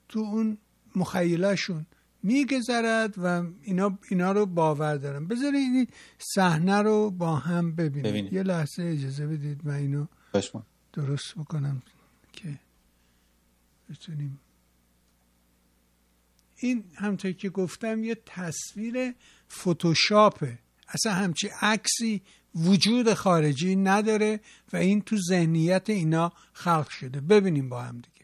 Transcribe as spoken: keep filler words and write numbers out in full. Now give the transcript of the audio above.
تو اون مخیلهشون میگذرد و اینا اینا رو باور دارن. بذارید این صحنه رو با هم ببینیم. ببینید. یه لحظه اجازه بدید من اینو باشم. درست بکنم که بتونیم. این همونطور که گفتم یه تصویر فتوشاپه، اصلا همچی عکسی وجود خارجی نداره و این تو ذهنیت اینا خلق شده. ببینیم با هم دیگه.